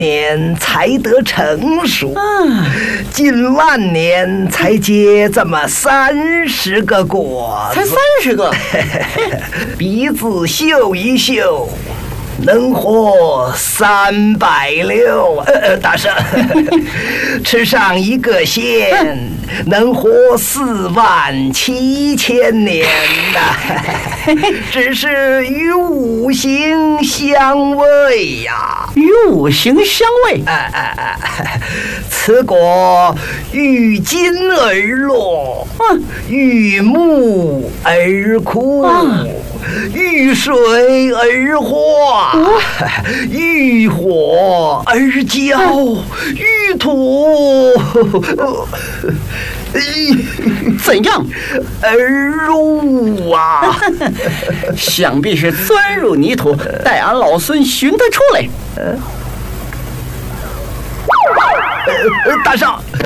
年才得成熟，近万年才结这么30个果子， 才30个， 鼻子嗅一嗅。能活360，大圣，吃上一个仙，能活47000年呐！只是与五行相违呀， 与五行相违。 此果遇金而落，遇木而枯。遇水而化，遇火而焦，遇土怎样而入啊？ 想必是钻入泥土，待俺老孙寻他出来。 大圣，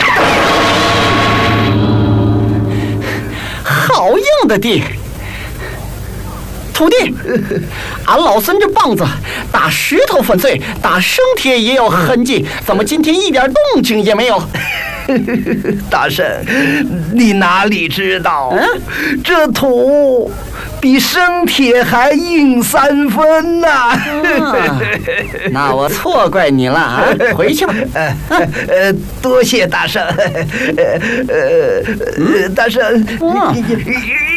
好硬的地！徒弟，俺老孙这棒子打石头粉碎，打生铁也有痕迹，怎么今天一点动静也没有？ 大圣，你哪里知道？这土比生铁还硬3分呐！ 那我错怪你了啊！回去吧。 多谢大圣。大圣。